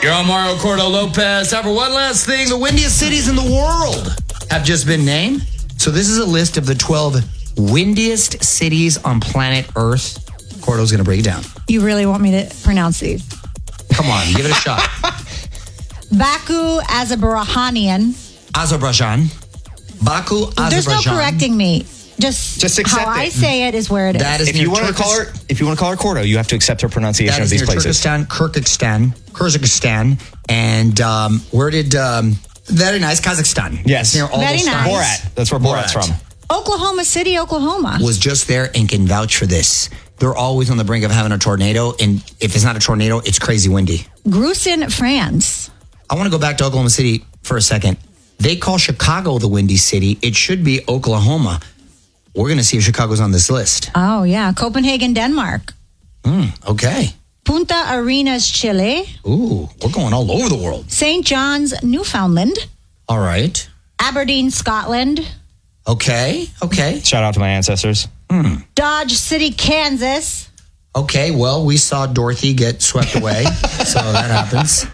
You're on Mario Cordo Lopez. Time for one last thing. The windiest cities in the world have just been named. So this is a list of the 12 windiest cities on planet Earth. Cordo's going to break it down. You really want me to pronounce these? Come on, give it a shot. Baku, Azerbaijan. Baku, Azerbaijan. There's no correcting me. Just accept how it. I say it is where it is. That is If you want to call her Cordo, you have to accept her pronunciation of these places. Kyrgyzstan, and where did very nice Kazakhstan? Yes, near all very those nice. Borat. That's where Borat's from. Oklahoma City, Oklahoma. Was just there and can vouch for this. They're always on the brink of having a tornado, and if it's not a tornado, it's crazy windy. Grusin, France. I want to go back to Oklahoma City for a second. They call Chicago the windy city. It should be Oklahoma. We're going to see if Chicago's on this list. Oh, yeah. Copenhagen, Denmark. Okay. Punta Arenas, Chile. Ooh, we're going all over the world. St. John's, Newfoundland. All right. Aberdeen, Scotland. Okay. Shout out to my ancestors. Dodge City, Kansas. Okay, well, we saw Dorothy get swept away, so that happens.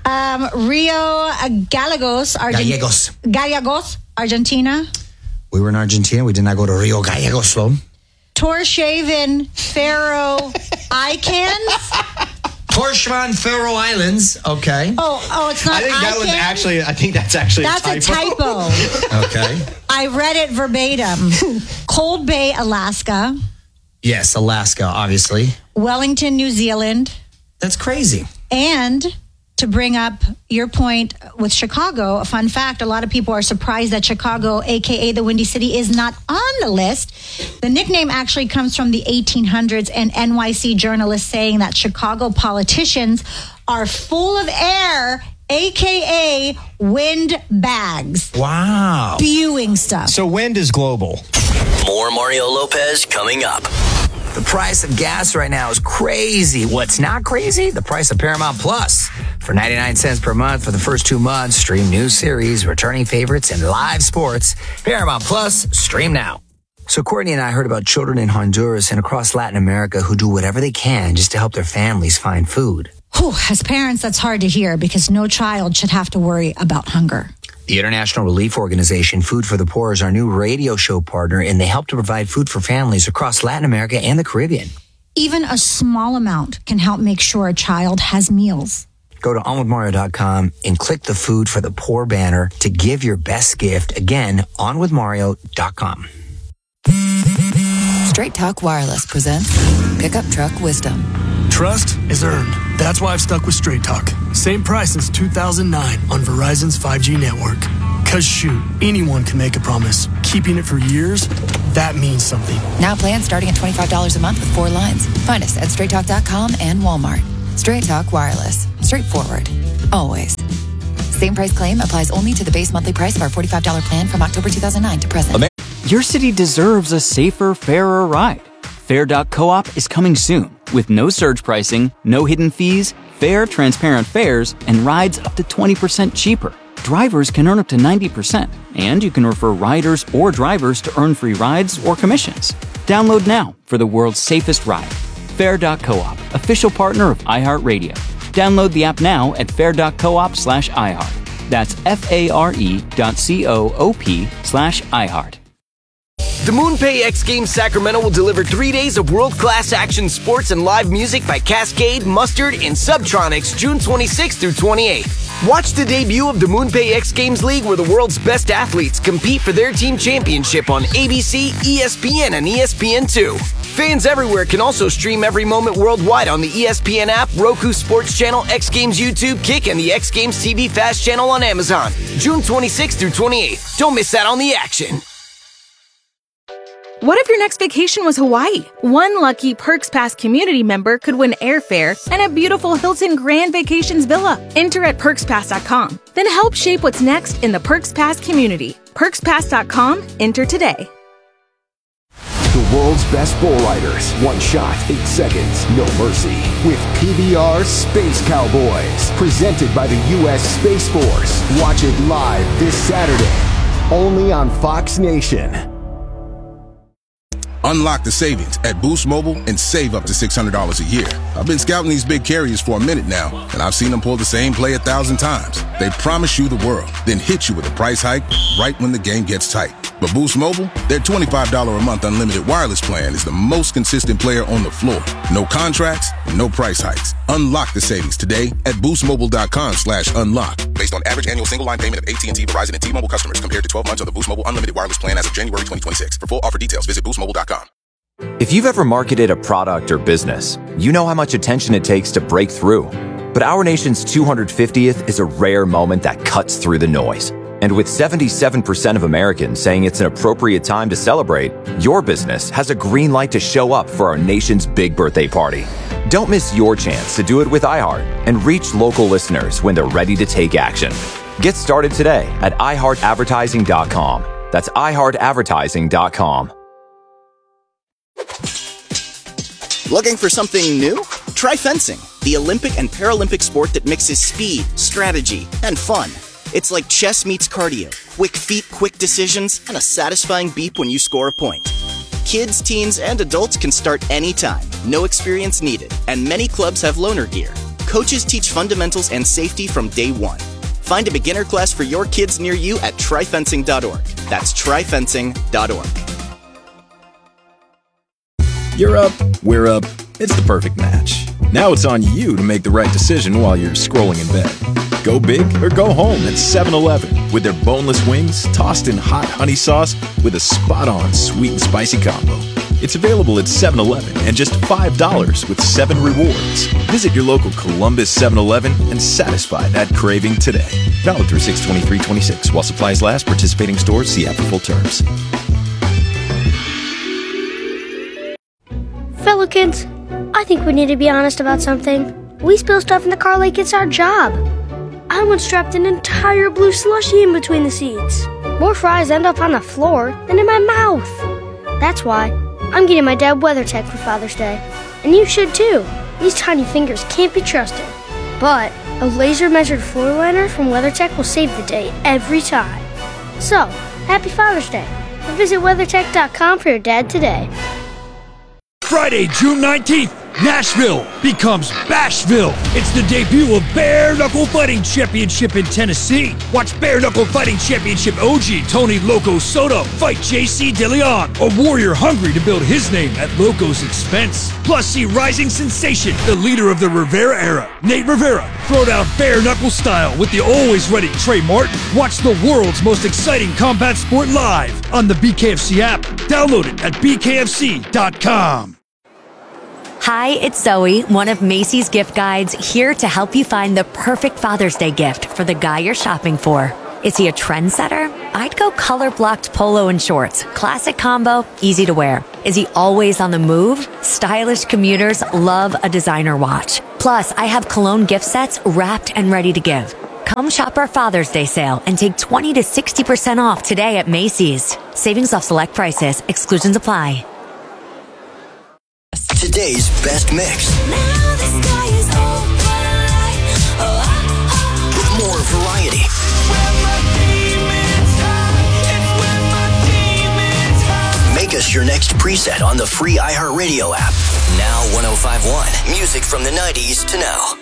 Rio Gallegos, Gallegos, Argentina. We were in Argentina. We did not go to Rio Gallegos, though. Torshaven, Faroe Islands. Torshavn, Faroe Islands. Okay. Oh, it's not. I think that's actually That's a typo. Okay. I read it verbatim. Cold Bay, Alaska. Yes, Alaska, obviously. Wellington, New Zealand. That's crazy. And to bring up your point with Chicago, a fun fact, a lot of people are surprised that Chicago, a.k.a. the Windy City, is not on the list. The nickname actually comes from the 1800s and NYC journalists saying that Chicago politicians are full of air, a.k.a. wind bags. Wow. Spewing stuff. So wind is global. More Mario Lopez coming up. The price of gas right now is crazy. What's not crazy? The price of Paramount Plus. For 99 cents per month for the first 2 months, stream new series, returning favorites, and live sports. Paramount Plus, stream now. So Courtney and I heard about children in Honduras and across Latin America who do whatever they can just to help their families find food. Whew, as parents, that's hard to hear because no child should have to worry about hunger. The International Relief Organization, Food for the Poor, is our new radio show partner, and they help to provide food for families across Latin America and the Caribbean. Even a small amount can help make sure a child has meals. Go to onwithmario.com and click the Food for the Poor banner to give your best gift. Again, onwithmario.com. Straight Talk Wireless presents Pickup Truck Wisdom. Trust is earned. That's why I've stuck with Straight Talk. Same price since 2009 on Verizon's 5G network. Cause shoot, anyone can make a promise. Keeping it for years, that means something. Now plans starting at $25 a month with 4 lines. Find us at straighttalk.com and Walmart. Straight Talk Wireless. Straightforward. Always. Same price claim applies only to the base monthly price of our $45 plan from October 2009 to present. Your city deserves a safer, fairer ride. Fair.coop is coming soon with no surge pricing, no hidden fees, fair, transparent fares, and rides up to 20% cheaper. Drivers can earn up to 90%, and you can refer riders or drivers to earn free rides or commissions. Download now for the world's safest ride. Fair.coop, official partner of iHeartRadio. Download the app now at fair.coop/iHeart. That's FARE.coop/iHeart. The MoonPay X Games Sacramento will deliver 3 days of world-class action sports and live music by Cascade, Mustard, and Subtronics June 26th through 28th. Watch the debut of the MoonPay X Games League where the world's best athletes compete for their team championship on ABC, ESPN, and ESPN2. Fans everywhere can also stream every moment worldwide on the ESPN app, Roku Sports Channel, X Games YouTube, Kick, and the X Games TV Fast Channel on Amazon. June 26th through 28th. Don't miss out on the action. What if your next vacation was Hawaii? One lucky Perks Pass community member could win airfare and a beautiful Hilton Grand Vacations villa. Enter at PerksPass.com. Then help shape what's next in the Perks Pass community. PerksPass.com. Enter today. The world's best bull riders. 1 shot, 8 seconds, no mercy. With PBR Space Cowboys. Presented by the U.S. Space Force. Watch it live this Saturday. Only on Fox Nation. Unlock the savings at Boost Mobile and save up to $600 a year. I've been scouting these big carriers for a minute now, and I've seen them pull the same play 1,000 times. They promise you the world, then hit you with a price hike right when the game gets tight. But Boost Mobile, their $25 a month unlimited wireless plan is the most consistent player on the floor. No contracts, no price hikes. Unlock the savings today at boostmobile.com/unlock. Based on average annual single line payment of AT&T, Verizon, and T-Mobile customers compared to 12 months of the Boost Mobile unlimited wireless plan as of January 2026. For full offer details, visit boostmobile.com. If you've ever marketed a product or business, you know how much attention it takes to break through. But our nation's 250th is a rare moment that cuts through the noise. And with 77% of Americans saying it's an appropriate time to celebrate, your business has a green light to show up for our nation's big birthday party. Don't miss your chance to do it with iHeart and reach local listeners when they're ready to take action. Get started today at iHeartAdvertising.com. That's iHeartAdvertising.com. Looking for something new? Try fencing, the Olympic and Paralympic sport that mixes speed, strategy, and fun. It's like chess meets cardio, quick feet, quick decisions, and a satisfying beep when you score a point. Kids, teens, and adults can start anytime, no experience needed, and many clubs have loaner gear. Coaches teach fundamentals and safety from day one. Find a beginner class for your kids near you at tryfencing.org. That's tryfencing.org. You're up, we're up. It's the perfect match. Now it's on you to make the right decision while you're scrolling in bed. Go big or go home at 7-Eleven with their boneless wings tossed in hot honey sauce with a spot-on sweet and spicy combo. It's available at 7-Eleven and just $5 with 7 rewards. Visit your local Columbus 7-Eleven and satisfy that craving today. Valid through 6/23/26 while supplies last. Participating stores see app for full terms. Fellow kids, I think we need to be honest about something. We spill stuff in the car like it's our job. I once dropped an entire blue slushie in between the seats. More fries end up on the floor than in my mouth. That's why I'm getting my dad WeatherTech for Father's Day. And you should too. These tiny fingers can't be trusted. But a laser-measured floor liner from WeatherTech will save the day every time. So, happy Father's Day. And visit WeatherTech.com for your dad today. Friday, June 19th, Nashville becomes Bashville. It's the debut of Bare Knuckle Fighting Championship in Tennessee. Watch Bare Knuckle Fighting Championship OG Tony Loco Soto fight JC DeLeon, a warrior hungry to build his name at Loco's expense. Plus, see rising sensation, the leader of the Rivera era, Nate Rivera, throw down bare knuckle style with the always ready Trey Martin. Watch the world's most exciting combat sport live on the BKFC app. Download it at bkfc.com. Hi, it's Zoe, one of Macy's gift guides, here to help you find the perfect Father's Day gift for the guy you're shopping for. Is he a trendsetter? I'd go color-blocked polo and shorts. Classic combo, easy to wear. Is he always on the move? Stylish commuters love a designer watch. Plus, I have cologne gift sets wrapped and ready to give. Come shop our Father's Day sale and take 20 to 60% off today at Macy's. Savings off select prices. Exclusions apply. Today's best mix. Now the sky is open. With more variety. Make us your next preset on the free iHeartRadio app. Now 105.1. Music from the 90s to now.